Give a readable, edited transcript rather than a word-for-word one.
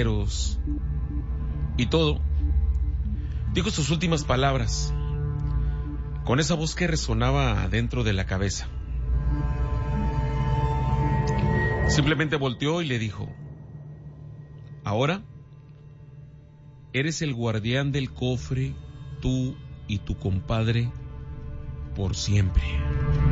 dineros y todo, dijo sus últimas palabras con esa voz que resonaba dentro de la cabeza. Simplemente volteó y le dijo: ahora eres el guardián del cofre, tú y tu compadre, por siempre.